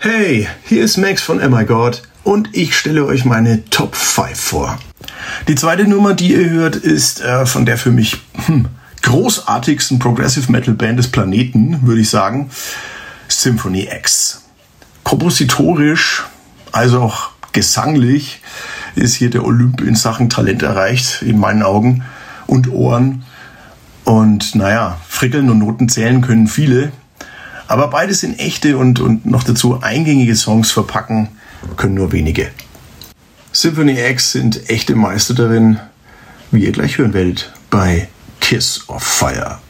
Hey, hier ist Max von Oh My God und ich stelle euch meine Top 5 vor. Die zweite Nummer, die ihr hört, ist von der für mich großartigsten Progressive Metal Band des Planeten, würde ich sagen, Symphony X. Kompositorisch, also auch gesanglich, ist hier der Olymp in Sachen Talent erreicht, in meinen Augen und Ohren. Und naja, Frickeln und Noten zählen können viele. Aber beides in echte und noch dazu eingängige Songs verpacken können nur wenige. Symphony X sind echte Meister darin, wie ihr gleich hören werdet bei Kiss of Fire.